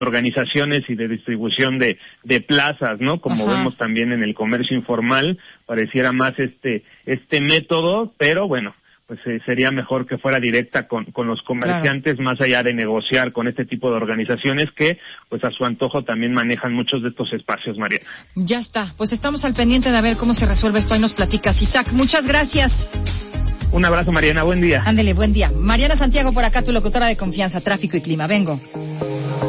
organizaciones y de distribución de plazas, ¿no? Como vemos también en el comercio informal, pareciera más este método, pero bueno, pues sería mejor que fuera directa con los comerciantes, más allá de negociar con este tipo de organizaciones que, pues a su antojo también manejan muchos de estos espacios, Mariana. Ya está, pues estamos al pendiente de ver cómo se resuelve esto, ahí nos platicas. Isaac, muchas gracias. Un abrazo, Mariana, buen día. Ándele, buen día. Mariana Santiago por acá, tu locutora de confianza, tráfico y clima, vengo.